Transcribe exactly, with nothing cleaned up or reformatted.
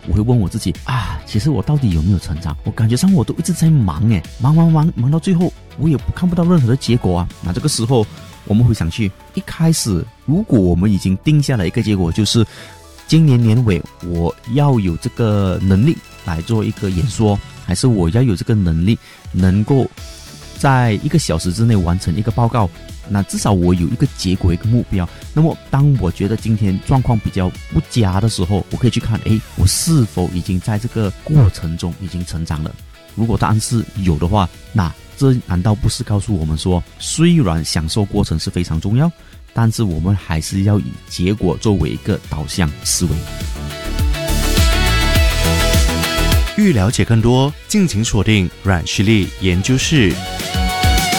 我会问我自己啊，其实我到底有没有成长？我感觉上我都一直在忙诶，忙忙忙忙到最后，我也看不到任何的结果啊。那这个时候，我们会想去，一开始如果我们已经定下了一个结果，就是今年年尾我要有这个能力来做一个演说，还是我要有这个能力能够在一个小时之内完成一个报告，那至少我有一个结果一个目标。那么当我觉得今天状况比较不佳的时候，我可以去看，诶，我是否已经在这个过程中已经成长了。如果答案是有的话，那这难道不是告诉我们说，虽然享受过程是非常重要，但是我们还是要以结果作为一个导向思维。 欲了解更多，敬请锁定阮旭丽研究室。